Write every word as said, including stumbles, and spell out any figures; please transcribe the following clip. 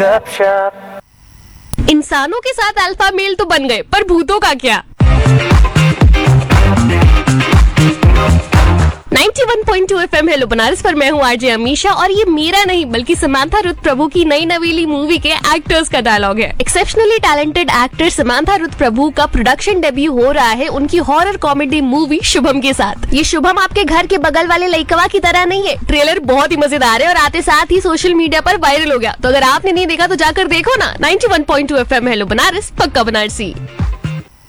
इंसानों के साथ अल्फा मेल तो बन गए, पर भूतों का क्या? इक्यानवे पॉइंट दो एफएम हेलो बनारस पर मैं हूँ आरजे अमीशा और ये मेरा नहीं बल्कि समांथा रुत प्रभु की नई नवेली मूवी के एक्टर्स का डायलॉग है। एक्सेप्शनली टैलेंटेड एक्टर समांथा रुत प्रभु का प्रोडक्शन डेब्यू हो रहा है उनकी हॉरर कॉमेडी मूवी शुभम के साथ। ये शुभम आपके घर के बगल वाले लइकवा की तरह नहीं है। ट्रेलर बहुत ही मजेदार है और आते साथ ही सोशल मीडिया पर वायरल हो गया। तो अगर आपने नहीं देखा तो जाकर देखो ना। इक्यानवे पॉइंट दो एफएम हेलो बनारस, पक्का बनारसी।